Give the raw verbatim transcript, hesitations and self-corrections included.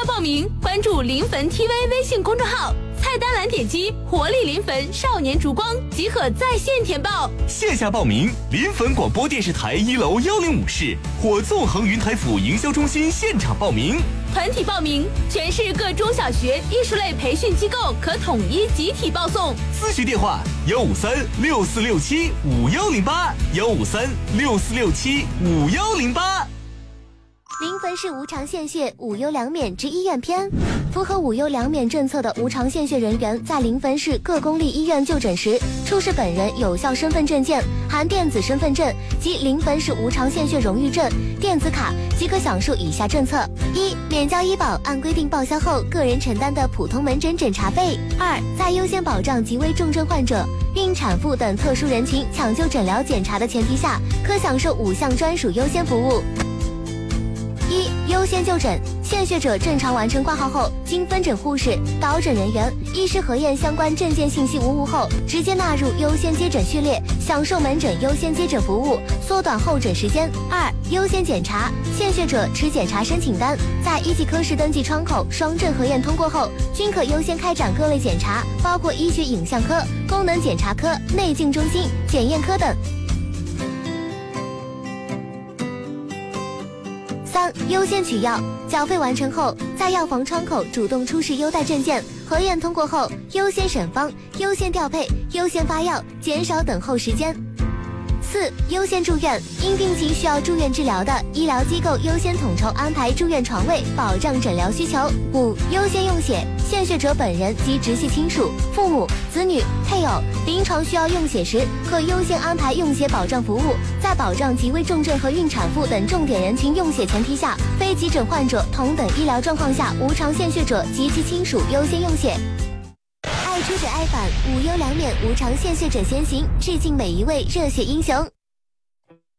报名，关注临汾 T V 微信公众号，菜单栏点击活力临汾少年烛光即可在线填报。 线下报名，临汾广播电视台一楼幺零五室或纵横云台府营销中心现场报名。 团体报名，全市各中小学艺术类培训机构可统一集体报送。 咨询电话：幺五三六四六七五幺零八，幺五三六四六七五幺零八。 临汾市无偿献血无忧良免之医院篇。符合无忧良免政策的无偿献血人员在临汾市各公立医院就诊时，出示本人有效身份证件含电子身份证及临汾市无偿献血荣誉证、电子卡，即可享受以下政策：一、免交医保按规定报销后个人承担的普通门诊诊查费；二、在优先保障极危重症患者、孕产妇等特殊人群抢救诊疗检查的前提下，可享受五项专属优先服务。一、优先就诊，献血者正常完成挂号后，经分诊护士、导诊人员、医师核验相关证件信息无误后，直接纳入优先接诊序列，享受门诊优先接诊服务，缩短候诊时间。二、优先检查，献血者持检查申请单，在一级科室登记窗口双证核验通过后，均可优先开展各类检查，包括医学影像科、功能检查科、内镜中心、检验科等。三、优先取药，缴费完成后，在药房窗口主动出示优待证件，核验通过后，优先审方、优先调配、优先发药，减少等候时间。四、优先住院，因病情需要住院治疗的医疗机构优先统筹安排住院床位，保障诊疗需求。五、优先用血，献血者本人及直系亲属、父母、子女、配偶临床需要用血时，可优先安排用血保障服务，在保障极危重症和孕产妇等重点人群用血前提下，非急诊患者同等医疗状况下，无偿献血者及其亲属优先用血。爱出者爱返，无忧良免无偿献血者先行，致敬每一位热血英雄。